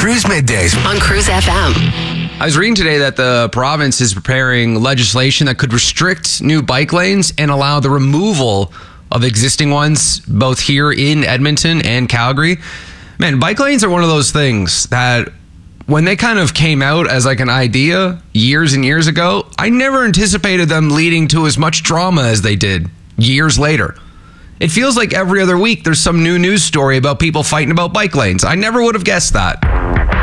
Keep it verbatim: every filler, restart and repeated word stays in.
Cruise Middays on Cruise F M. I was reading today that the province is preparing legislation that could restrict new bike lanes and allow the removal of existing ones, both here in Edmonton and Calgary. Man, bike lanes are one of those things that when they kind of came out as like an idea years and years ago, I never anticipated them leading to as much drama as they did years later. It feels like every other week there's some new news story about people fighting about bike lanes. I never would have guessed that.